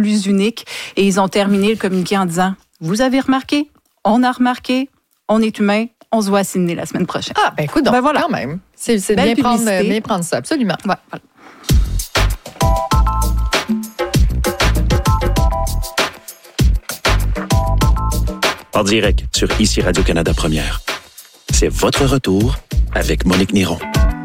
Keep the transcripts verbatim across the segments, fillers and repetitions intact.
plus unique. Et ils ont terminé le communiqué en disant, vous avez remarqué, on a remarqué, on est humain, on se voit à Sydney la semaine prochaine. Ah, ben écoute, donc, ben voilà. quand même. C'est, c'est bien, prendre, bien prendre ça, absolument. Ouais, voilà. En direct sur Ici Radio-Canada Première. C'est votre retour avec Monique Néron.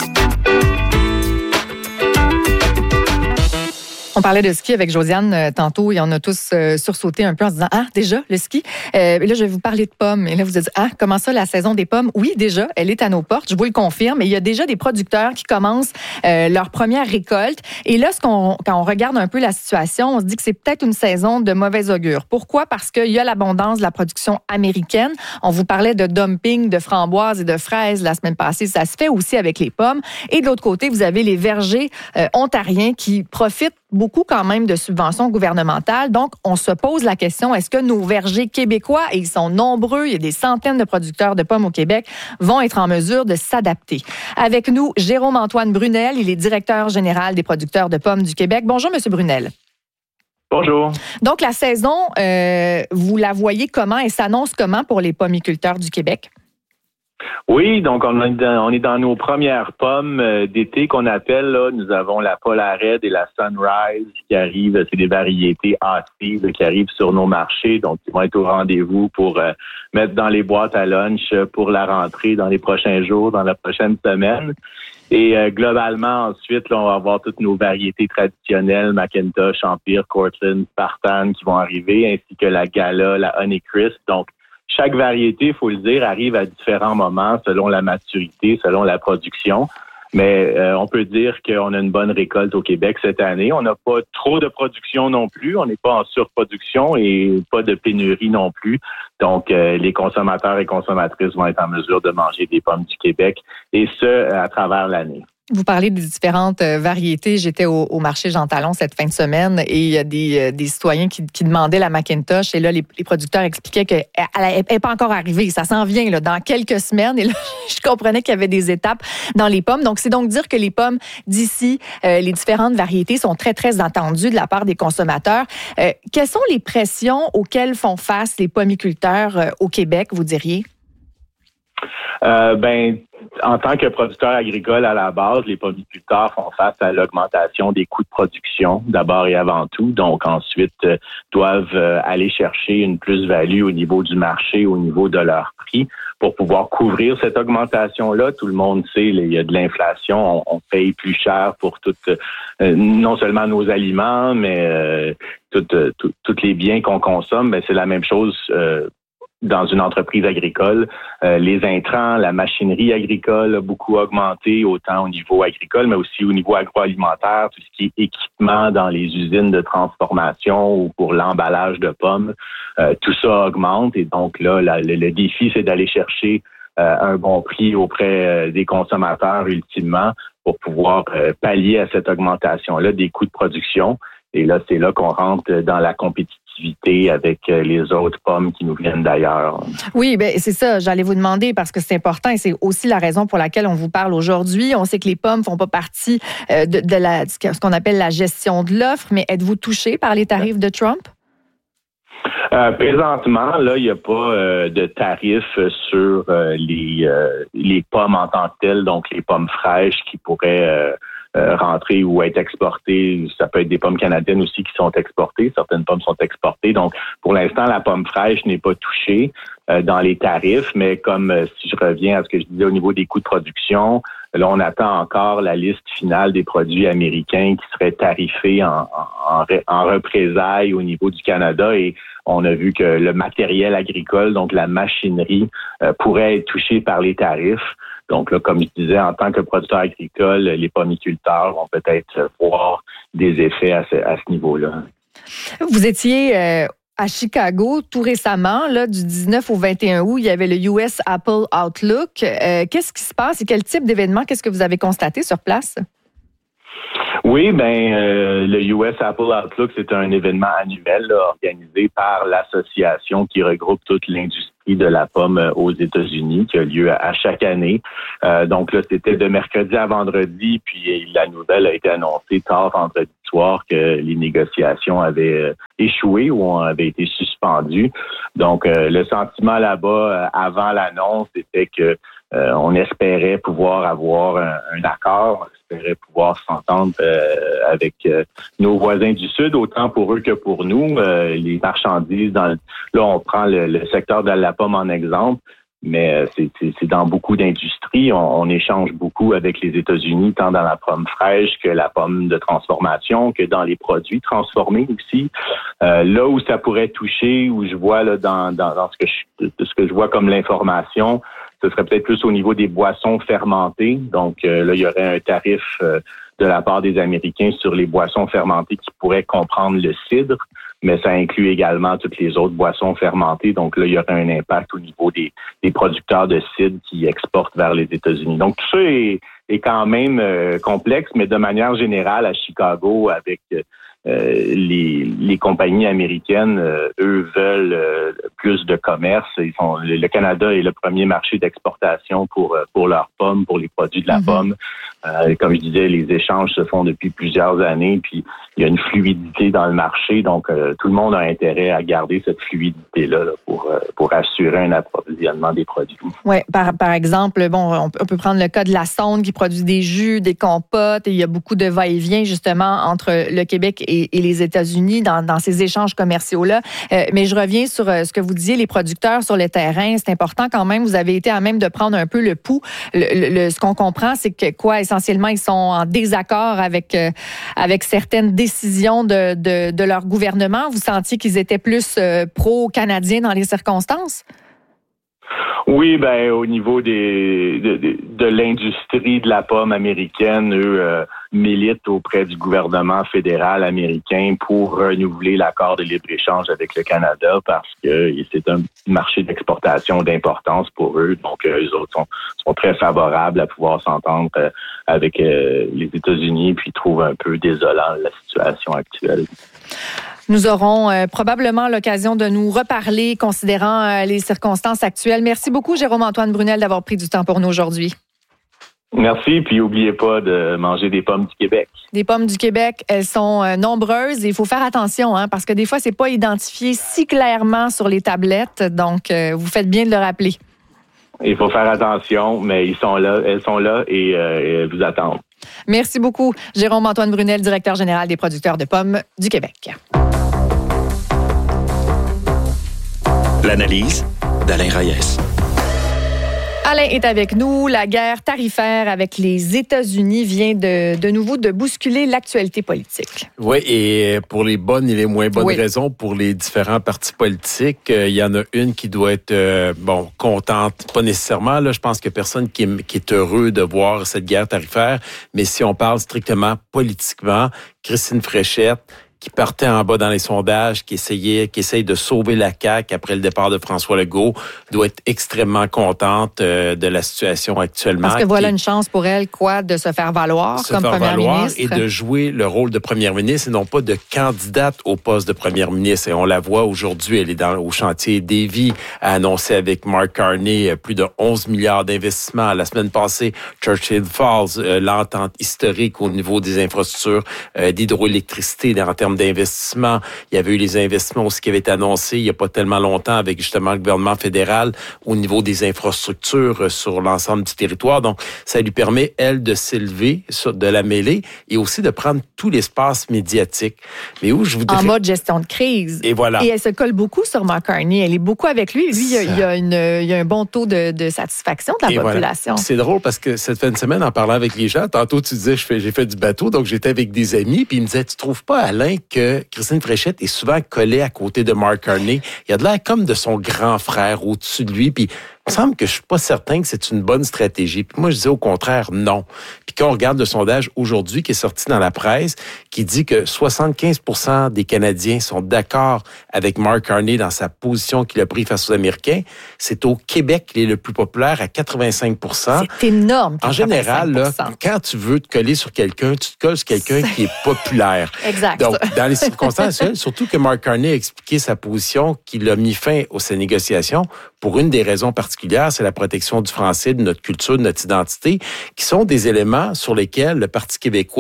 On parlait de ski avec Josiane euh, tantôt et on a tous euh, sursauté un peu en se disant « Ah, déjà, le ski? Euh, » Et là, je vais vous parler de pommes. Et là, vous dites « Ah, comment ça, la saison des pommes? » Oui, déjà, elle est à nos portes, je vous le confirme. Et il y a déjà des producteurs qui commencent euh, leur première récolte. Et là, ce qu'on, quand on regarde un peu la situation, on se dit que c'est peut-être une saison de mauvais augure. Pourquoi? Parce qu'il y a l'abondance de la production américaine. On vous parlait de dumping de framboises et de fraises la semaine passée. Ça se fait aussi avec les pommes. Et de l'autre côté, vous avez les vergers euh, ontariens qui profitent beaucoup quand même de subventions gouvernementales. Donc, on se pose la question, est-ce que nos vergers québécois, et ils sont nombreux, il y a des centaines de producteurs de pommes au Québec, vont être en mesure de s'adapter? Avec nous, Jérôme-Antoine Brunel, il est directeur général des producteurs de pommes du Québec. Bonjour, M. Brunel. Bonjour. Donc, la saison, euh, vous la voyez comment et s'annonce comment pour les pommiculteurs du Québec? Oui, donc on est dans, on est dans nos premières pommes euh, d'été qu'on appelle, là, nous avons la Polar Red et la Sunrise qui arrivent, c'est des variétés hâtives qui arrivent sur nos marchés, donc ils vont être au rendez-vous pour euh, mettre dans les boîtes à lunch pour la rentrée dans les prochains jours, dans la prochaine semaine. Et euh, globalement, ensuite, là, on va avoir toutes nos variétés traditionnelles, Macintosh, Empire, Cortland, Spartan qui vont arriver, ainsi que la Gala, la Honeycrisp. Donc, chaque variété, il faut le dire, arrive à différents moments selon la maturité, selon la production. Mais euh, on peut dire qu'on a une bonne récolte au Québec cette année. On n'a pas trop de production non plus. On n'est pas en surproduction et pas de pénurie non plus. Donc, euh, les consommateurs et consommatrices vont être en mesure de manger des pommes du Québec, et ce, à travers l'année. Vous parlez des différentes variétés. J'étais au, au marché Jean Talon cette fin de semaine et il y a des, des citoyens qui, qui demandaient la Macintosh. Et là, les, les producteurs expliquaient qu'elle n'est pas encore arrivée. Ça s'en vient là, dans quelques semaines. Et là, je comprenais qu'il y avait des étapes dans les pommes. Donc, c'est donc dire que les pommes d'ici, euh, les différentes variétés sont très, très attendues de la part des consommateurs. Euh, quelles sont les pressions auxquelles font face les pommiculteurs euh, au Québec, vous diriez? Euh, ben, en tant que producteur agricole à la base, les pommiculteurs font face à l'augmentation des coûts de production d'abord et avant tout. Donc ensuite, euh, doivent euh, aller chercher une plus-value au niveau du marché, au niveau de leur prix pour pouvoir couvrir cette augmentation-là. Tout le monde sait, il y a de l'inflation, on, on paye plus cher pour toutes, euh, non seulement nos aliments, mais euh, toutes, euh, tout, tous les biens qu'on consomme. Ben, c'est la même chose euh, dans une entreprise agricole. Euh, les intrants, la machinerie agricole a beaucoup augmenté, autant au niveau agricole, mais aussi au niveau agroalimentaire, tout ce qui est équipement dans les usines de transformation ou pour l'emballage de pommes. Euh, tout ça augmente et donc là, la, le, le défi, c'est d'aller chercher euh, un bon prix auprès euh, des consommateurs ultimement pour pouvoir euh, pallier à cette augmentation-là des coûts de production. Et là, c'est là qu'on rentre dans la compétitivité avec les autres pommes qui nous viennent d'ailleurs. Oui, ben c'est ça. J'allais vous demander parce que c'est important et c'est aussi la raison pour laquelle on vous parle aujourd'hui. On sait que les pommes font pas partie de, de la, ce qu'on appelle la gestion de l'offre, mais êtes-vous touché par les tarifs de Trump? Euh, présentement, là, il n'y a pas euh, de tarifs sur euh, les, euh, les pommes en tant que telles, donc les pommes fraîches qui pourraient euh, euh, rentrer ou être exportées. Ça peut être des pommes canadiennes aussi qui sont exportées. Certaines pommes sont exportées. Donc, pour l'instant, la pomme fraîche n'est pas touchée euh, dans les tarifs, mais comme euh, si je reviens à ce que je disais au niveau des coûts de production, là, on attend encore la liste finale des produits américains qui seraient tarifés en, en, en représailles au niveau du Canada et on a vu que le matériel agricole, donc la machinerie, euh, pourrait être touché par les tarifs. Donc là, comme je disais, en tant que producteur agricole, les pommiculteurs vont peut-être voir des effets à ce, à ce niveau-là. Vous étiez euh, à Chicago tout récemment, là, du dix-neuf au vingt et un août, il y avait le U S Apple Outlook. Euh, qu'est-ce qui se passe et quel type d'événement, qu'est-ce que vous avez constaté sur place? Oui, ben euh, le U S Apple Outlook, c'est un événement annuel là, organisé par l'association qui regroupe toute l'industrie de la pomme aux États-Unis, qui a lieu à, à chaque année. Euh, donc là, c'était de mercredi à vendredi, puis la nouvelle a été annoncée tard vendredi contradictoire que les négociations avaient euh, échoué ou avaient été suspendues. Donc, euh, le sentiment là-bas, euh, avant l'annonce, c'était que euh, on espérait pouvoir avoir un, un accord, on espérait pouvoir s'entendre euh, avec euh, nos voisins du Sud, autant pour eux que pour nous. Euh, les marchandises, dans le, là, on prend le, le secteur de la pomme en exemple, mais c'est, c'est, c'est dans beaucoup d'industries. On, on échange beaucoup avec les États-Unis, tant dans la pomme fraîche que la pomme de transformation, que dans les produits transformés aussi. Euh, là où ça pourrait toucher, où je vois là dans, dans, dans ce que je, ce que je vois comme l'information, ce serait peut-être plus au niveau des boissons fermentées. Donc euh, là, il y aurait un tarif euh, de la part des Américains sur les boissons fermentées qui pourrait comprendre le cidre, mais ça inclut également toutes les autres boissons fermentées. Donc là, il y aurait un impact au niveau des, des producteurs de cidre qui exportent vers les États-Unis. Donc tout ça est, est quand même euh, complexe, mais de manière générale, à Chicago, avec euh, les, les compagnies américaines, euh, eux veulent euh, plus de commerce. Ils sont, le Canada est le premier marché d'exportation pour pour leurs pommes, pour les produits de la mm-hmm. pomme. Euh, comme je disais, les échanges se font depuis plusieurs années, puis il y a une fluidité dans le marché, donc euh, tout le monde a intérêt à garder cette fluidité-là là, pour euh, pour assurer un approvisionnement des produits. Oui, par, par exemple, bon, on, on peut prendre le cas de la Sonde qui produit des jus, des compotes, et il y a beaucoup de va-et-vient justement entre le Québec et, et les États-Unis dans, dans ces échanges commerciaux-là. Euh, mais je reviens sur euh, ce que vous disiez, les producteurs sur le terrain, c'est important quand même, vous avez été à même de prendre un peu le pouls. Le, le, ce qu'on comprend, c'est que quoi, essentiellement, ils sont en désaccord avec, euh, avec certaines décisions de, de, de leur gouvernement. Vous sentiez qu'ils étaient plus euh, pro-canadiens dans les circonstances? Oui, ben au niveau des de, de, de l'industrie de la pomme américaine, eux euh, militent auprès du gouvernement fédéral américain pour renouveler l'accord de libre-échange avec le Canada parce que c'est un marché d'exportation d'importance pour eux. Donc, euh, eux autres sont, sont très favorables à pouvoir s'entendre euh, avec euh, les États-Unis, puis trouvent un peu désolant la situation actuelle. Nous aurons euh, probablement l'occasion de nous reparler considérant euh, les circonstances actuelles. Merci beaucoup, Jérôme-Antoine Brunel, d'avoir pris du temps pour nous aujourd'hui. Merci, puis n'oubliez pas de manger des pommes du Québec. Des pommes du Québec, elles sont euh, nombreuses et il faut faire attention, hein, parce que des fois, c'est pas identifié si clairement sur les tablettes. Donc, euh, vous faites bien de le rappeler. Il faut faire attention, mais ils sont là, elles sont là et, euh, et elles vous attendent. Merci beaucoup, Jérôme-Antoine Brunel, directeur général des producteurs de pommes du Québec. L'analyse d'Alain Reyes. Alain est avec nous. La guerre tarifaire avec les États-Unis vient de, de nouveau de bousculer l'actualité politique. Oui, et pour les bonnes et les moins bonnes oui. raisons, pour les différents partis politiques, euh, il y en a une qui doit être, euh, bon, contente, pas nécessairement. Là, je pense que personne qui est, qui est heureux de voir cette guerre tarifaire, mais si on parle strictement politiquement, Christine Fréchette, qui partait en bas dans les sondages, qui essayait, qui essaye de sauver la C A Q après le départ de François Legault, doit être extrêmement contente euh, de la situation actuellement. Parce que voilà une chance pour elle, quoi, de se faire valoir se comme faire première valoir ministre. Et de jouer le rôle de première ministre et non pas de candidate au poste de première ministre. Et on la voit aujourd'hui, elle est dans, au chantier Davie, a annoncé avec Mark Carney plus de onze milliards d'investissements. La semaine passée, Churchill Falls, euh, l'entente historique au niveau des infrastructures euh, d'hydroélectricité en termes d'investissement. Il y avait eu les investissements aussi qui avaient été annoncés il n'y a pas tellement longtemps avec justement le gouvernement fédéral au niveau des infrastructures sur l'ensemble du territoire. Donc, ça lui permet, elle, de s'élever sur de la mêlée et aussi de prendre tout l'espace médiatique. Mais où je voudrais... En mode gestion de crise. Et voilà. Et elle se colle beaucoup sur Mark Carney. Elle est beaucoup avec lui. Lui, il y a, il y a, une, il y a un bon taux de, de satisfaction de la et population. Voilà. C'est drôle parce que cette fin de semaine, en parlant avec les gens, tantôt tu disais, je fais, j'ai fait du bateau, donc j'étais avec des amis, puis ils me disaient, tu trouves pas, Alain, que Christine Fréchette est souvent collée à côté de Mark Carney. Il y a de l'air comme de son grand frère au-dessus de lui, puis il me semble que je suis pas certain que c'est une bonne stratégie. Puis moi, je disais au contraire, non. Puis quand on regarde le sondage aujourd'hui qui est sorti dans la presse, qui dit que soixante-quinze pour cent des Canadiens sont d'accord avec Mark Carney dans sa position qu'il a prise face aux Américains, c'est au Québec qu'il est le plus populaire à quatre-vingt-cinq pour cent. C'est énorme. En général, là, quand tu veux te coller sur quelqu'un, tu te colles sur quelqu'un qui est populaire. Exact. Donc, dans les circonstances actuelles, surtout que Mark Carney a expliqué sa position, qu'il a mis fin aux ces négociations pour une des raisons particulières, c'est la protection du français, de notre culture, de notre identité, qui sont des éléments sur lesquels le Parti québécois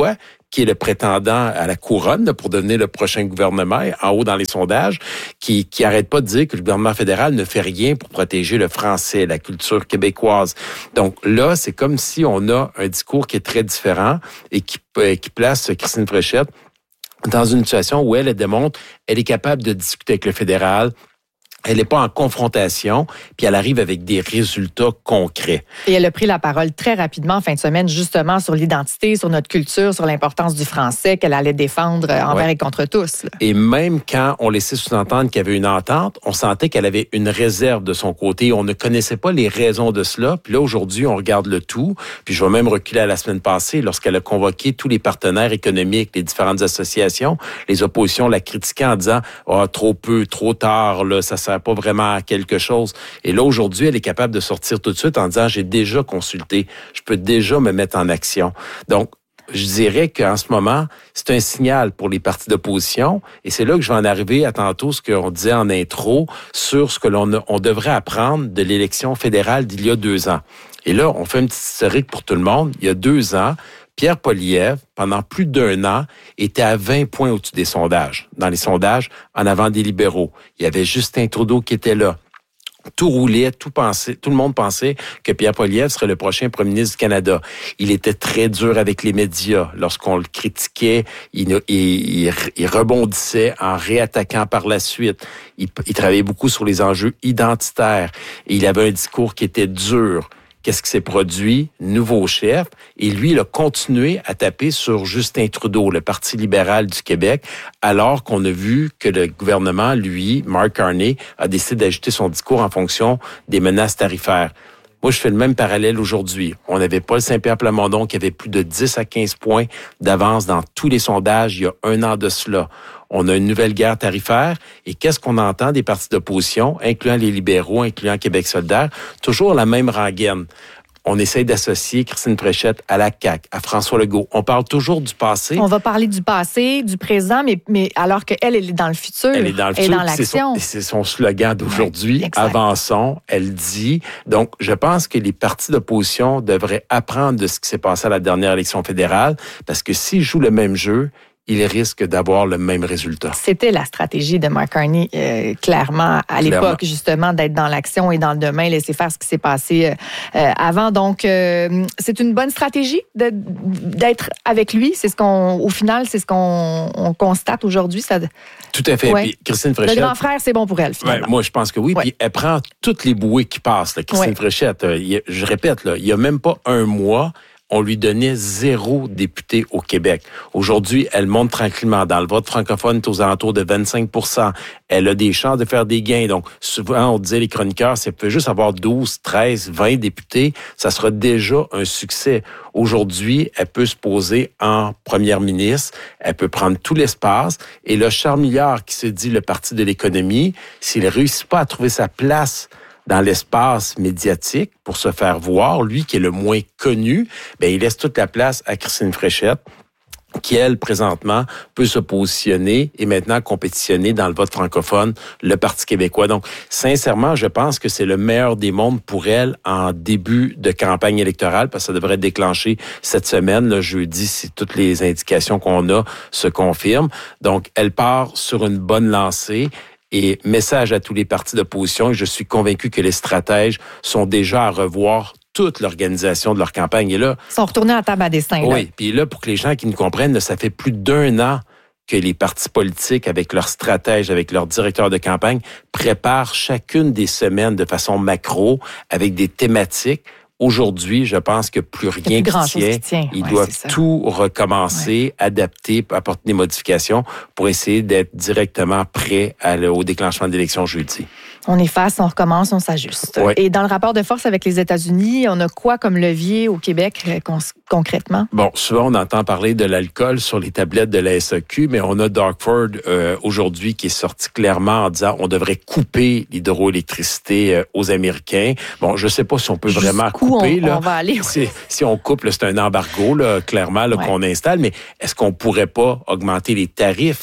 qui est le prétendant à la couronne là, pour devenir le prochain gouvernement, en haut dans les sondages, qui qui arrête pas de dire que le gouvernement fédéral ne fait rien pour protéger le français, la culture québécoise. Donc là, c'est comme si on a un discours qui est très différent et qui, qui place Christine Fréchette dans une situation où elle, elle démontre, elle est capable de discuter avec le fédéral. Elle n'est pas en confrontation, puis elle arrive avec des résultats concrets. Et elle a pris la parole très rapidement en fin de semaine, justement, sur l'identité, sur notre culture, sur l'importance du français qu'elle allait défendre envers ouais. et contre tous. Là. Et même quand on laissait sous-entendre qu'il y avait une entente, on sentait qu'elle avait une réserve de son côté. On ne connaissait pas les raisons de cela. Puis là, aujourd'hui, on regarde le tout. Puis je vais même reculer à la semaine passée, lorsqu'elle a convoqué tous les partenaires économiques, les différentes associations. Les oppositions la critiquaient en disant « Ah, oh, trop peu, trop tard, là, ça sert pas vraiment à quelque chose. » Et là, aujourd'hui, elle est capable de sortir tout de suite en disant « J'ai déjà consulté, je peux déjà me mettre en action. » Donc, je dirais qu'en ce moment, c'est un signal pour les partis d'opposition et c'est là que je vais en arriver à tantôt ce qu'on disait en intro sur ce que l'on a, on devrait apprendre de l'élection fédérale d'il y a deux ans. Et là, on fait un petit historique pour tout le monde. Il y a deux ans, Pierre Poilievre, pendant plus d'un an, était à vingt points au-dessus des sondages. Dans les sondages, en avant des libéraux. Il y avait Justin Trudeau qui était là. Tout roulait, tout pensait, tout le monde pensait que Pierre Poilievre serait le prochain premier ministre du Canada. Il était très dur avec les médias. Lorsqu'on le critiquait, il, il, il, il rebondissait en réattaquant par la suite. Il, il travaillait beaucoup sur les enjeux identitaires. Et il avait un discours qui était dur. Qu'est-ce qui s'est produit? Nouveau chef. Et lui, il a continué à taper sur Justin Trudeau, le Parti libéral du Québec, alors qu'on a vu que le gouvernement, lui, Mark Carney, a décidé d'ajuster son discours en fonction des menaces tarifaires. Moi, je fais le même parallèle aujourd'hui. On avait Paul Saint-Pierre Plamondon qui avait plus de dix à quinze points d'avance dans tous les sondages il y a un an de cela. On a une nouvelle guerre tarifaire. Et qu'est-ce qu'on entend des partis d'opposition, incluant les libéraux, incluant Québec solidaire? Toujours la même rengaine. On essaie d'associer Christine Fréchette à la C A Q, à François Legault. On parle toujours du passé. On va parler du passé, du présent, mais, mais alors qu'elle, elle est dans le futur. Elle est dans le futur. Elle est dans l'action. C'est son, c'est son slogan d'aujourd'hui. Ouais, avançons, elle dit. Donc, je pense que les partis d'opposition devraient apprendre de ce qui s'est passé à la dernière élection fédérale, parce que s'ils jouent le même jeu, il risque d'avoir le même résultat. C'était la stratégie de Mark Carney, euh, clairement, à l'époque, clairement. Justement, d'être dans l'action et dans le demain, laisser faire ce qui s'est passé euh, avant. Donc, euh, c'est une bonne stratégie de, d'être avec lui. C'est ce qu'on, au final, c'est ce qu'on on constate aujourd'hui. Ça... Tout à fait. Ouais. Puis Christine Fréchette... Le grand frère, c'est bon pour elle, finalement. Ouais, moi, je pense que oui. Ouais. Puis elle prend toutes les bouées qui passent. Là. Christine ouais. Fréchette, euh, il, je répète, là, il n'y a même pas un mois... on lui donnait zéro député au Québec. Aujourd'hui, elle monte tranquillement. Dans le vote francophone, elle est aux alentours de vingt-cinq pour cent. Elle a des chances de faire des gains. Donc, souvent, on disait, les chroniqueurs, c'est peut juste avoir douze, treize, vingt députés. Ça sera déjà un succès. Aujourd'hui, elle peut se poser en première ministre. Elle peut prendre tout l'espace. Et le Charles Milliard, qui se dit le parti de l'économie, s'il ne réussit pas à trouver sa place dans l'espace médiatique pour se faire voir, lui qui est le moins connu, ben il laisse toute la place à Christine Fréchette, qui, elle, présentement, peut se positionner et maintenant compétitionner dans le vote francophone, le Parti québécois. Donc, sincèrement, je pense que c'est le meilleur des mondes pour elle en début de campagne électorale, parce que ça devrait déclencher cette semaine, le jeudi, si toutes les indications qu'on a se confirment. Donc, elle part sur une bonne lancée. Et message à tous les partis d'opposition, je suis convaincu que les stratèges sont déjà à revoir toute l'organisation de leur campagne. Et là, ils sont retournés à table à dessin. Oui, là. Puis là, pour que les gens qui nous comprennent, ça fait plus d'un an que les partis politiques, avec leurs stratèges, avec leurs directeurs de campagne, préparent chacune des semaines de façon macro, avec des thématiques. Aujourd'hui, je pense que plus rien plus qui tient. Qui tient. Ils ouais, doivent tout recommencer, ouais. adapter, apporter des modifications pour essayer d'être directement prêts à, au déclenchement de l'élection jeudi. On efface, on recommence, on s'ajuste. Ouais. Et dans le rapport de force avec les États-Unis, on a quoi comme levier au Québec con- concrètement? Bon, souvent on entend parler de l'alcool sur les tablettes de la S A Q, mais on a Darkford euh, aujourd'hui qui est sorti clairement en disant on devrait couper l'hydroélectricité euh, aux Américains. Bon, je sais pas si on peut Jusqu'où vraiment couper. On, là. on va aller. Si, si on coupe, là, c'est un embargo, là, clairement, là, ouais. qu'on installe, mais est-ce qu'on pourrait pas augmenter les tarifs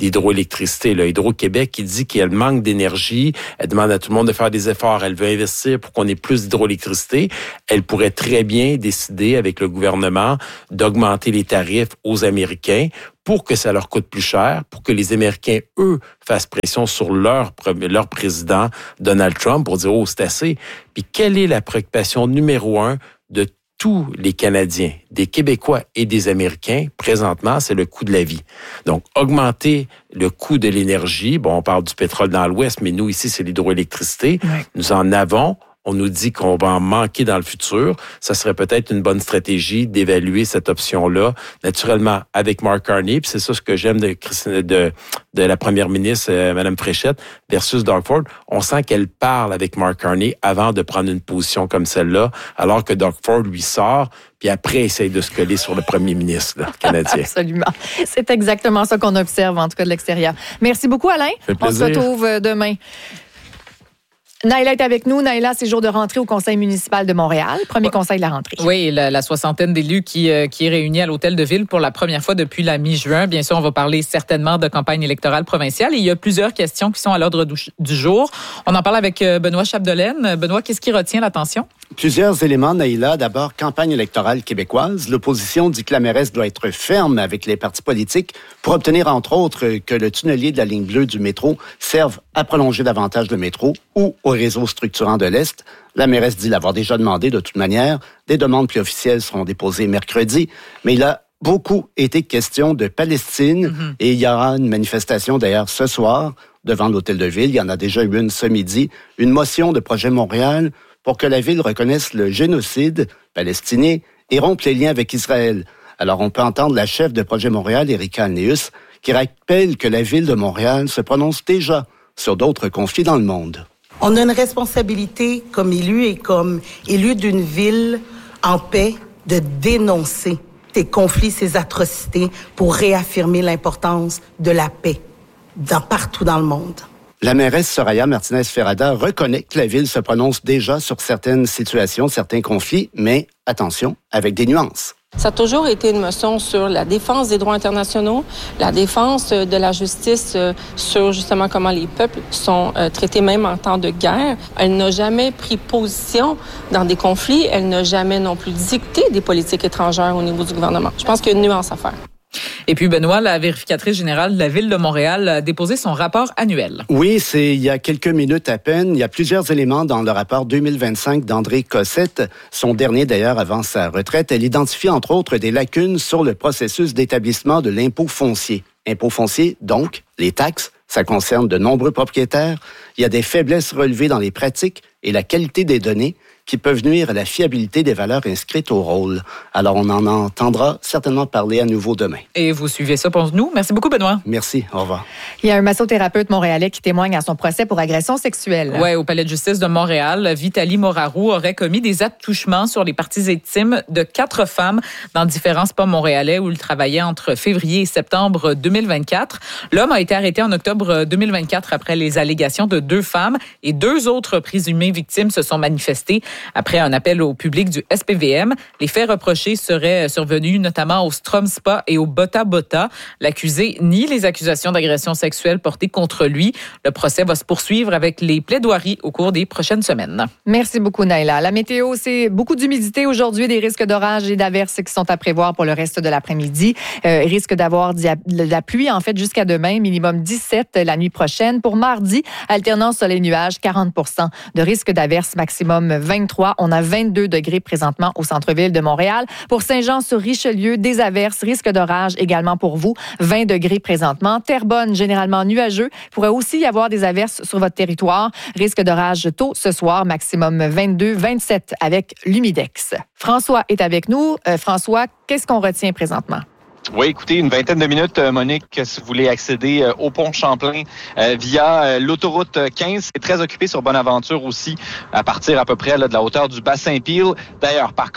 d'hydroélectricité. Là. Hydro-Québec qui dit qu'elle manque d'énergie, elle demande à tout le monde de faire des efforts, elle veut investir pour qu'on ait plus d'hydroélectricité. Elle pourrait très bien décider avec le gouvernement d'augmenter les tarifs aux Américains pour que ça leur coûte plus cher, pour que les Américains, eux, fassent pression sur leur, leur président, Donald Trump, pour dire « Oh, c'est assez ». Puis quelle est la préoccupation numéro un de tous les Canadiens, des Québécois et des Américains, présentement, c'est le coût de la vie. Donc, augmenter le coût de l'énergie, bon, on parle du pétrole dans l'Ouest, mais nous, ici, c'est l'hydroélectricité. Oui. Nous en avons. On nous dit qu'on va en manquer dans le futur. Ça serait peut-être une bonne stratégie d'évaluer cette option-là, naturellement, avec Mark Carney. Puis c'est ça ce que j'aime de, de, de la première ministre, euh, Mme Fréchette, versus Doug Ford. On sent qu'elle parle avec Mark Carney avant de prendre une position comme celle-là, alors que Doug Ford lui sort, puis après essaye de se coller sur le premier ministre là, canadien. Absolument. C'est exactement ça qu'on observe, en tout cas de l'extérieur. Merci beaucoup, Alain. On se retrouve demain. Naïla est avec nous. Naïla, c'est jour de rentrée au Conseil municipal de Montréal. Premier ouais. conseil de la rentrée. Oui, la, la soixantaine d'élus qui, euh, qui est réunie à l'Hôtel de Ville pour la première fois depuis la mi-juin. Bien sûr, on va parler certainement de campagne électorale provinciale. Et il y a plusieurs questions qui sont à l'ordre du, du jour. On en parle avec euh, Benoît Chapdelaine. Benoît, qu'est-ce qui retient l'attention? Plusieurs éléments, Naïla. D'abord, campagne électorale québécoise. L'opposition dit que la mairesse doit être ferme avec les partis politiques pour obtenir, entre autres, que le tunnelier de la ligne bleue du métro serve à prolonger davantage le métro ou au réseau structurant de l'Est. La mairesse dit l'avoir déjà demandé de toute manière. Des demandes plus officielles seront déposées mercredi. Mais il a beaucoup été question de Palestine mm-hmm. et il y aura une manifestation d'ailleurs ce soir devant l'Hôtel de Ville. Il y en a déjà eu une ce midi. Une motion de Projet Montréal pour que la ville reconnaisse le génocide palestinien et rompe les liens avec Israël. Alors, on peut entendre la chef de Projet Montréal, Erika Alneus, qui rappelle que la ville de Montréal se prononce déjà sur d'autres conflits dans le monde. On a une responsabilité comme élu et comme élu d'une ville en paix de dénoncer ces conflits, ces atrocités pour réaffirmer l'importance de la paix dans, partout dans le monde. La mairesse Soraya Martinez-Ferrada reconnaît que la ville se prononce déjà sur certaines situations, certains conflits, mais attention, avec des nuances. Ça a toujours été une motion sur la défense des droits internationaux, la défense de la justice sur justement comment les peuples sont euh, traités même en temps de guerre. Elle n'a jamais pris position dans des conflits. Elle n'a jamais non plus dicté des politiques étrangères au niveau du gouvernement. Je pense qu'il y a une nuance à faire. Et puis, Benoît, la vérificatrice générale de la Ville de Montréal a déposé son rapport annuel. Oui, c'est il y a quelques minutes à peine. Il y a plusieurs éléments dans le rapport deux mille vingt-cinq d'André Cossette, son dernier d'ailleurs avant sa retraite. Elle identifie entre autres des lacunes sur le processus d'établissement de l'impôt foncier. Impôt foncier, donc, les taxes, ça concerne de nombreux propriétaires. Il y a des faiblesses relevées dans les pratiques et la qualité des données qui peuvent nuire à la fiabilité des valeurs inscrites au rôle. Alors, on en entendra certainement parler à nouveau demain. Et vous suivez ça pour nous. Merci beaucoup, Benoît. Merci. Au revoir. Il y a un massothérapeute montréalais qui témoigne à son procès pour agression sexuelle. Oui, au Palais de justice de Montréal, Vitaly Morarou aurait commis des attouchements sur les parties intimes de quatre femmes dans différents spas montréalais où il travaillait entre février et septembre deux mille vingt-quatre. L'homme a été arrêté en octobre deux mille vingt-quatre après les allégations de deux femmes et deux autres présumées victimes se sont manifestées après un appel au public du S P V M. Les faits reprochés seraient survenus notamment au Strom Spa et au Bota Bota. L'accusé nie les accusations d'agression sexuelle portées contre lui. Le procès va se poursuivre avec les plaidoiries au cours des prochaines semaines. Merci beaucoup, Naïla. La météo, c'est beaucoup d'humidité aujourd'hui, des risques d'orage et d'averses qui sont à prévoir pour le reste de l'après-midi. Euh, risque d'avoir de la pluie, en fait, jusqu'à demain, minimum dix-sept la nuit prochaine. Pour mardi, alternance soleil-nuage, quarante pour cent de risque d'averses, maximum vingt-trois. On a vingt-deux degrés présentement au centre-ville de Montréal. Pour Saint-Jean-sur-Richelieu, des averses, risque d'orage également pour vous, vingt degrés présentement. Terrebonne, généralement nuageux. Il pourrait aussi y avoir des averses sur votre territoire. Risque d'orage tôt ce soir, maximum vingt-deux, vingt-sept avec l'humidex. François est avec nous. Euh, François, qu'est-ce qu'on retient présentement? Oui, écoutez, une vingtaine de minutes, Monique, si vous voulez accéder euh, au pont Champlain euh, via euh, l'autoroute quinze. C'est très occupé sur Bonaventure aussi, à partir à peu près là, de la hauteur du Bassin-Peel. D'ailleurs, par contre,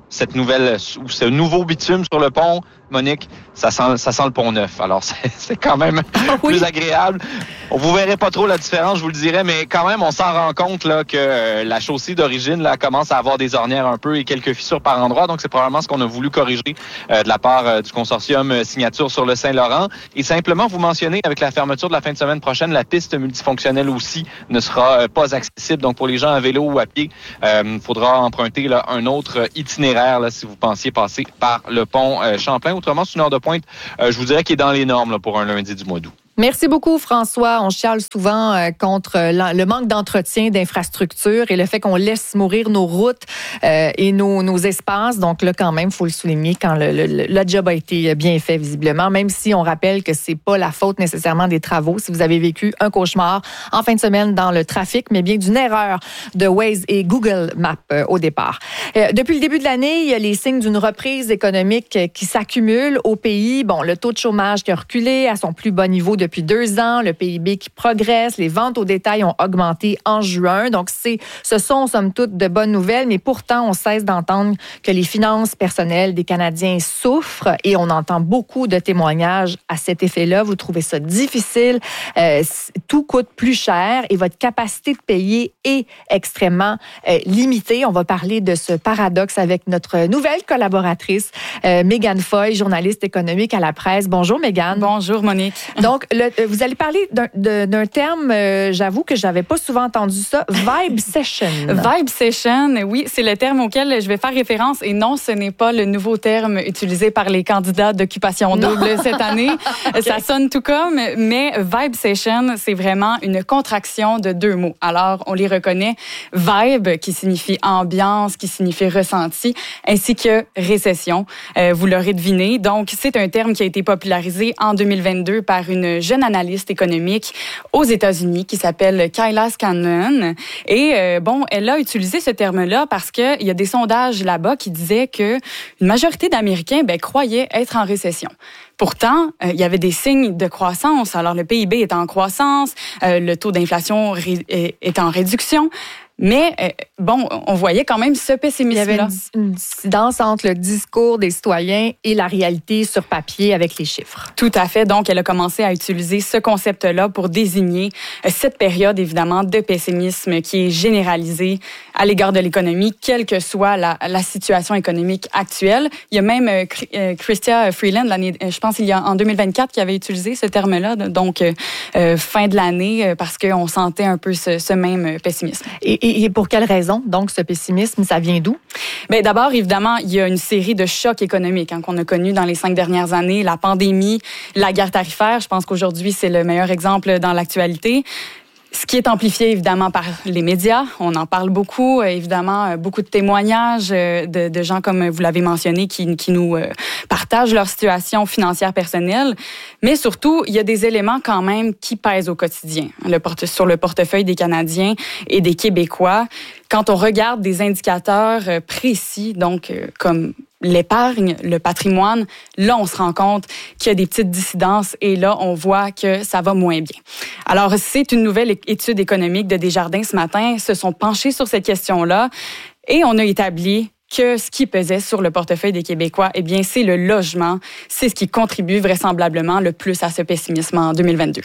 cette nouvelle ou ce nouveau bitume sur le pont, Monique, ça sent, ça sent le pont neuf. Alors, c'est, c'est quand même ah, oui. plus agréable. On vous verrez pas trop la différence, je vous le dirais, mais quand même, on s'en rend compte là que euh, la chaussée d'origine là commence à avoir des ornières un peu et quelques fissures par endroits. Donc, c'est probablement ce qu'on a voulu corriger euh, de la part euh, du consortium euh, Signature sur le Saint-Laurent. Et simplement, vous mentionnez, avec la fermeture de la fin de semaine prochaine, la piste multifonctionnelle aussi ne sera euh, pas accessible. Donc, pour les gens à vélo ou à pied, il euh, faudra emprunter là, un autre itinéraire là, si vous pensiez passer par le pont euh, Champlain. Autrement, c'est une heure de pointe, euh, je vous dirais, qui est dans les normes là, pour un lundi du mois d'août. Merci beaucoup, François. On chiale souvent euh, contre euh, le manque d'entretien d'infrastructures et le fait qu'on laisse mourir nos routes euh, et nos, nos espaces. Donc là, quand même, il faut le souligner quand le, le, le job a été bien fait, visiblement, même si on rappelle que c'est pas la faute nécessairement des travaux. Si vous avez vécu un cauchemar en fin de semaine dans le trafic, mais bien d'une erreur de Waze et Google Maps euh, au départ. Euh, depuis le début de l'année, il y a les signes d'une reprise économique qui s'accumulent au pays. Bon, le taux de chômage qui a reculé à son plus bas niveau depuis Depuis deux ans, le P I B qui progresse, les ventes au détail ont augmenté en juin. Donc, c'est, ce sont, somme toute, de bonnes nouvelles, mais pourtant, on cesse d'entendre que les finances personnelles des Canadiens souffrent et on entend beaucoup de témoignages à cet effet-là. Vous trouvez ça difficile, euh, tout coûte plus cher et votre capacité de payer est extrêmement euh, limitée. On va parler de ce paradoxe avec notre nouvelle collaboratrice, euh, Mégane Foy, journaliste économique à la presse. Bonjour, Mégane. Bonjour, Monique. Donc, le, vous allez parler d'un, de, d'un terme, euh, j'avoue que je n'avais pas souvent entendu ça, Vibe Session. Vibe Session, oui, c'est le terme auquel je vais faire référence. Et non, ce n'est pas le nouveau terme utilisé par les candidats d'occupation double non. cette année. Okay. Ça sonne tout comme, mais Vibe Session, c'est vraiment une contraction de deux mots. Alors, on les reconnaît. Vibe, qui signifie ambiance, qui signifie ressenti, ainsi que récession. Euh, vous l'aurez deviné. Donc, c'est un terme qui a été popularisé en deux mille vingt-deux par une jeune analyste économique aux États-Unis qui s'appelle Kyla Scanlon. Et euh, bon, elle a utilisé ce terme-là parce qu'il y a des sondages là-bas qui disaient qu'une majorité d'Américains ben, croyaient être en récession. Pourtant, euh, il y avait des signes de croissance. Alors, le P I B est en croissance, euh, le taux d'inflation ré- est, est en réduction. Mais, euh, bon, on voyait quand même ce pessimisme-là. Il y avait une, une dissidence entre le discours des citoyens et la réalité sur papier avec les chiffres. Tout à fait. Donc, elle a commencé à utiliser ce concept-là pour désigner euh, cette période, évidemment, de pessimisme qui est généralisée à l'égard de l'économie, quelle que soit la, la situation économique actuelle. Il y a même euh, euh, Chrystia Freeland, l'année, je pense il y a en deux mille vingt-quatre, qui avait utilisé ce terme-là, donc euh, euh, fin de l'année, euh, parce qu'on sentait un peu ce, ce même pessimisme. Et, et pour quelle raison, donc, ce pessimisme, ça vient d'où? Bien, d'abord, évidemment, il y a une série de chocs économiques hein, qu'on a connus dans les cinq dernières années. La pandémie, la guerre tarifaire, je pense qu'aujourd'hui, c'est le meilleur exemple dans l'actualité. Ce qui est amplifié, évidemment, par les médias. On en parle beaucoup, évidemment, beaucoup de témoignages de, de gens, comme vous l'avez mentionné, qui, qui nous partagent leur situation financière personnelle. Mais surtout, il y a des éléments quand même qui pèsent au quotidien le porte, sur le portefeuille des Canadiens et des Québécois. Quand on regarde des indicateurs précis, donc comme l'épargne, le patrimoine, là, on se rend compte qu'il y a des petites dissidences et là, on voit que ça va moins bien. Alors, c'est une nouvelle étude économique de Desjardins ce matin. Ils se sont penchés sur cette question-là et on a établi que ce qui pesait sur le portefeuille des Québécois, eh bien, c'est le logement. C'est ce qui contribue vraisemblablement le plus à ce pessimisme en deux mille vingt-deux.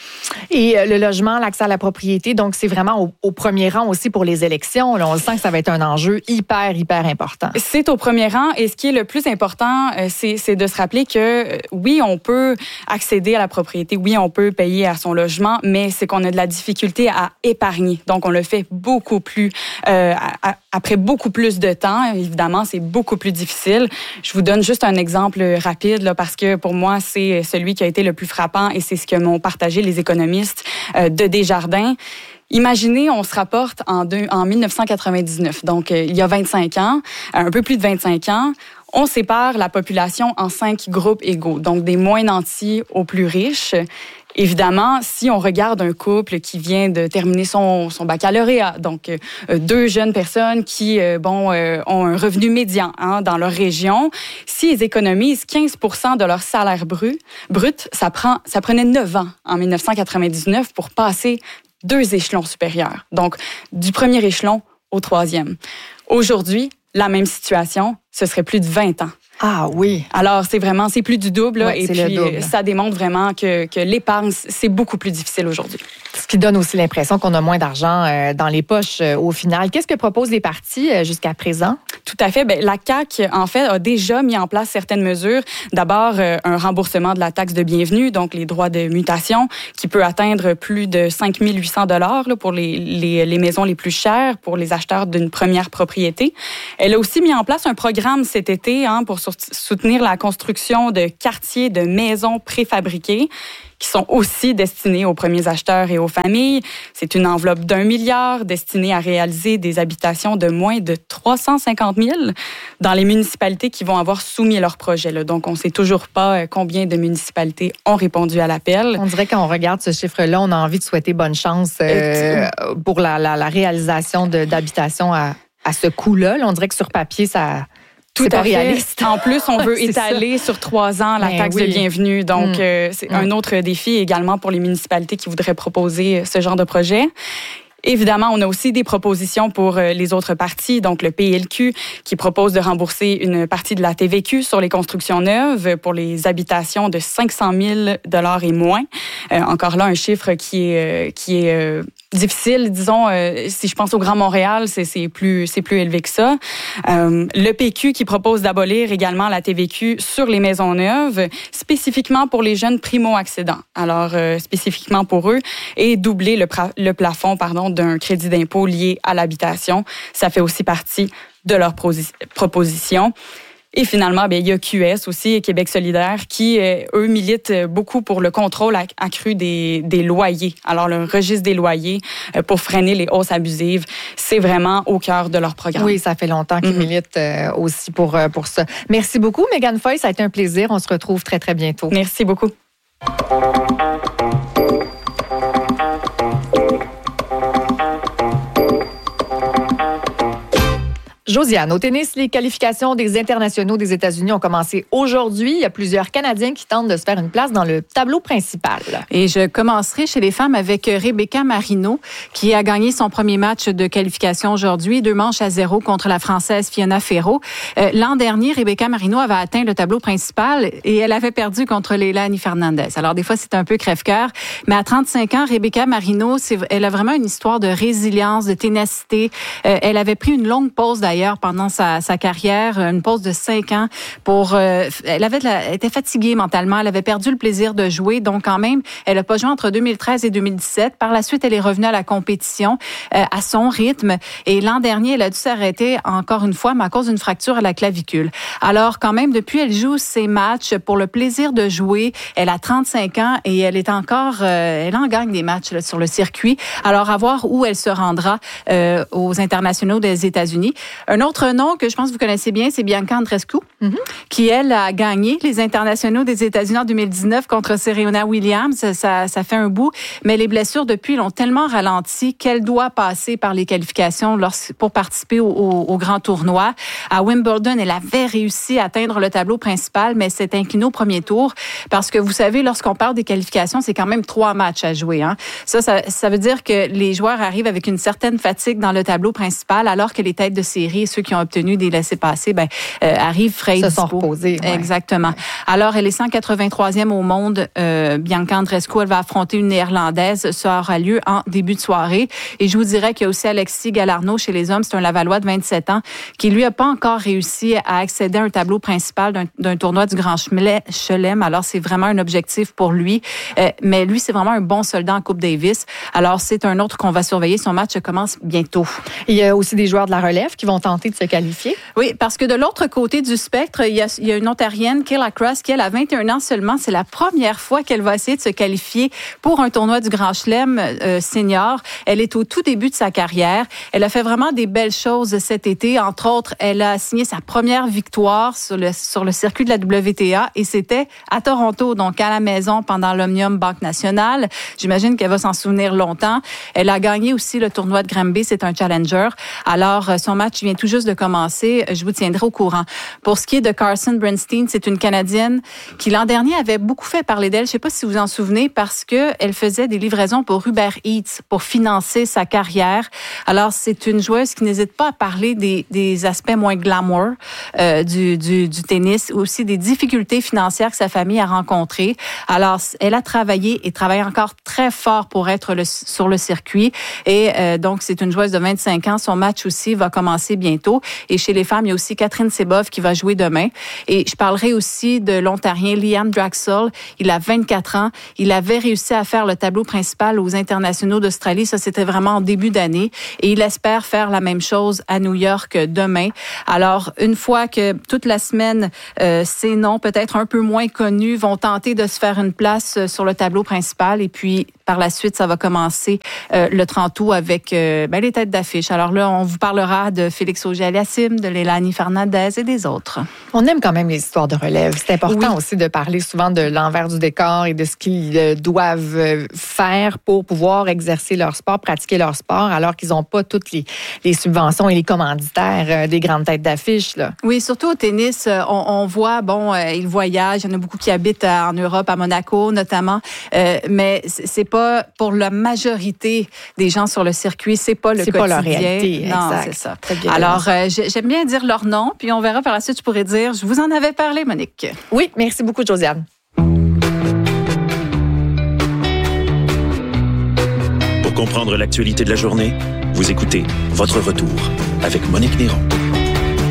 Et le logement, l'accès à la propriété, donc c'est vraiment au, au premier rang aussi pour les élections. Là, on le sent que ça va être un enjeu hyper, hyper important. C'est au premier rang et ce qui est le plus important, c'est, c'est de se rappeler que oui, on peut accéder à la propriété, oui, on peut payer à son logement, mais c'est qu'on a de la difficulté à épargner. Donc, on le fait beaucoup plus, euh, à, après beaucoup plus de temps. Évidemment, c'est beaucoup plus difficile. Je vous donne juste un exemple rapide là, parce que pour moi, c'est celui qui a été le plus frappant et c'est ce que m'ont partagé les économistes euh, de Desjardins. Imaginez, on se rapporte en, deux, en dix-neuf cent quatre-vingt-dix-neuf, donc euh, il y a vingt-cinq ans, un peu plus de vingt-cinq ans, on sépare la population en cinq groupes égaux, donc des moins nantis aux plus riches. Évidemment, si on regarde un couple qui vient de terminer son, son baccalauréat, donc euh, deux jeunes personnes qui euh, bon, euh, ont un revenu médian hein, dans leur région, s'ils économisent quinze pour cent de leur salaire brut, brut ça, prend, ça prenait neuf ans en dix-neuf cent quatre-vingt-dix-neuf pour passer deux échelons supérieurs. Donc, du premier échelon au troisième. Aujourd'hui, la même situation, ce serait plus de vingt ans. Ah oui. Alors, c'est vraiment, c'est plus du double. Là, ouais, et puis, double. ça démontre vraiment que, que l'épargne, c'est beaucoup plus difficile aujourd'hui. Ce qui donne aussi l'impression qu'on a moins d'argent euh, dans les poches euh, au final. Qu'est-ce que proposent les partis euh, jusqu'à présent? Tout à fait. Bien, la C A Q, en fait, a déjà mis en place certaines mesures. D'abord, euh, un remboursement de la taxe de bienvenue, donc les droits de mutation, qui peut atteindre plus de cinq mille huit cents dollars pour les, les, les maisons les plus chères, pour les acheteurs d'une première propriété. Elle a aussi mis en place un programme cet été hein, pour soutenir la construction de quartiers de maisons préfabriquées qui sont aussi destinés aux premiers acheteurs et aux familles. C'est une enveloppe d'un milliard destinée à réaliser des habitations de moins de trois cent cinquante mille dans les municipalités qui vont avoir soumis leur projet. Là. Donc, on ne sait toujours pas combien de municipalités ont répondu à l'appel. On dirait quand on regarde ce chiffre-là, on a envie de souhaiter bonne chance euh, pour la, la, la réalisation de, d'habitations à, à ce coût-là. Là, on dirait que sur papier, ça... Tout c'est à pas fait. réaliste. En plus, on veut étaler ça. sur trois ans la ben taxe oui. de bienvenue. Donc, mm. euh, c'est mm. un autre défi également pour les municipalités qui voudraient proposer ce genre de projet. Évidemment, on a aussi des propositions pour les autres partis, donc le P L Q qui propose de rembourser une partie de la T V Q sur les constructions neuves pour les habitations de cinq cent mille dollars et moins. Euh, encore là, un chiffre qui est, qui est euh, difficile, disons, euh, si je pense au Grand Montréal, c'est, c'est, plus, c'est plus élevé que ça. Euh, le P Q qui propose d'abolir également la T V Q sur les maisons neuves, spécifiquement pour les jeunes primo-accédants. Alors, euh, spécifiquement pour eux, et doubler le, pra- le plafond, pardon, d'un crédit d'impôt lié à l'habitation. Ça fait aussi partie de leur prosi- proposition. Et finalement, bien, il y a Q S aussi, Québec solidaire, qui, euh, eux, militent beaucoup pour le contrôle accru des, des loyers. Alors, le registre des loyers euh, pour freiner les hausses abusives, c'est vraiment au cœur de leur programme. Oui, ça fait longtemps qu'ils mm-hmm. militent euh, aussi pour, euh, pour ça. Merci beaucoup, Megan Foy. Ça a été un plaisir. On se retrouve très, très bientôt. Merci beaucoup. Josiane, au tennis, les qualifications des internationaux des États-Unis ont commencé aujourd'hui. Il y a plusieurs Canadiens qui tentent de se faire une place dans le tableau principal. Et je commencerai chez les femmes avec Rebecca Marino, qui a gagné son premier match de qualification aujourd'hui, deux manches à zéro contre la Française Fiona Ferro. Euh, l'an dernier, Rebecca Marino avait atteint le tableau principal et elle avait perdu contre Leilani Fernandez. Alors, des fois, c'est un peu crève-cœur, mais à trente-cinq ans, Rebecca Marino, c'est, elle a vraiment une histoire de résilience, de ténacité. Euh, elle avait pris une longue pause d'ailleurs pendant sa, sa carrière, une pause de cinq ans pour. Euh, elle avait, de la, elle était fatiguée mentalement, elle avait perdu le plaisir de jouer, donc quand même, elle a pas joué entre deux mille treize et deux mille dix-sept. Par la suite, elle est revenue à la compétition euh, à son rythme. Et l'an dernier, elle a dû s'arrêter encore une fois, mais à cause d'une fracture à la clavicule. Alors quand même, depuis, elle joue ses matchs pour le plaisir de jouer. Elle a trente-cinq ans et elle est encore, euh, elle en gagne des matchs là, sur le circuit. Alors à voir où elle se rendra euh, aux internationaux des États-Unis. Un autre nom que je pense que vous connaissez bien, c'est Bianca Andreescu, mm-hmm. qui, elle, a gagné les internationaux des États-Unis en deux mille dix-neuf contre Serena Williams. Ça, ça fait un bout, mais les blessures depuis l'ont tellement ralenti qu'elle doit passer par les qualifications pour participer au, au, au grand tournoi. À Wimbledon, elle avait réussi à atteindre le tableau principal, mais s'est inclinée au premier tour parce que vous savez, lorsqu'on parle des qualifications, c'est quand même trois matchs à jouer. Hein. Ça, ça, ça veut dire que les joueurs arrivent avec une certaine fatigue dans le tableau principal, alors que les têtes de série, ceux qui ont obtenu des laissez-passer, ben, euh, arrivent frais et se sont reposés. Ouais. Exactement. Ouais. Alors, elle est cent quatre-vingt-troisième au monde. Euh, Bianca Andreescu, elle va affronter une Néerlandaise. Ça aura lieu en début de soirée. Et je vous dirais qu'il y a aussi Alexis Galarneau chez les hommes. C'est un Lavallois de vingt-sept ans qui, lui, a pas encore réussi à accéder à un tableau principal d'un, d'un tournoi du Grand Chelem. Alors, c'est vraiment un objectif pour lui. Euh, mais lui, c'est vraiment un bon soldat en Coupe Davis. Alors, c'est un autre qu'on va surveiller. Son match commence bientôt. Il y a aussi des joueurs de la relève qui vont tenter de se qualifier. Oui, parce que de l'autre côté du spectre, il y a, il y a une Ontarienne, Kayla Cross, qui elle a vingt et un ans seulement. C'est la première fois qu'elle va essayer de se qualifier pour un tournoi du Grand Chelem euh, senior. Elle est au tout début de sa carrière. Elle a fait vraiment des belles choses cet été. Entre autres, elle a signé sa première victoire sur le, sur le circuit de la W T A et c'était à Toronto, donc à la maison pendant l'Omnium Banque Nationale. J'imagine qu'elle va s'en souvenir longtemps. Elle a gagné aussi le tournoi de Granby. C'est un challenger. Alors, son match vient vient tout juste de commencer. Je vous tiendrai au courant. Pour ce qui est de Carson Bernstein, c'est une Canadienne qui l'an dernier avait beaucoup fait parler d'elle. Je ne sais pas si vous vous en souvenez parce que elle faisait des livraisons pour Uber Eats pour financer sa carrière. Alors c'est une joueuse qui n'hésite pas à parler des, des aspects moins glamour euh, du, du, du tennis, aussi des difficultés financières que sa famille a rencontrées. Alors elle a travaillé et travaille encore très fort pour être le, sur le circuit. Et euh, donc c'est une joueuse de vingt-cinq ans. Son match aussi va commencer bientôt. Et chez les femmes, il y a aussi Catherine Sebov qui va jouer demain. Et je parlerai aussi de l'Ontarien Liam Draxel. Il a vingt-quatre ans. Il avait réussi à faire le tableau principal aux internationaux d'Australie. Ça, c'était vraiment en début d'année. Et il espère faire la même chose à New York demain. Alors, une fois que toute la semaine, euh, ces noms peut-être un peu moins connus vont tenter de se faire une place sur le tableau principal. Et puis, par la suite, ça va commencer euh, le trente août avec euh, ben, les têtes d'affiche. Alors là, on vous parlera de Félix Auger-Aliassime, de Leilani Fernandez et des autres. On aime quand même les histoires de relève. C'est important oui. aussi de parler souvent de l'envers du décor et de ce qu'ils euh, doivent faire pour pouvoir exercer leur sport, pratiquer leur sport, alors qu'ils n'ont pas toutes les, les subventions et les commanditaires euh, des grandes têtes d'affiche. Là. Oui, surtout au tennis, on, on voit, bon, euh, ils voyagent. Il y en a beaucoup qui habitent en Europe, à Monaco notamment, euh, mais c'est pas pour la majorité des gens sur le circuit, c'est pas le c'est quotidien. C'est pas leur réalité, non, exact. c'est ça. C'est Alors, euh, j'aime bien dire leur nom, puis on verra par la suite, je pourrais dire, je vous en avais parlé, Monique. Oui, merci beaucoup, Josiane. Pour comprendre l'actualité de la journée, vous écoutez Votre Retour avec Monique Néron.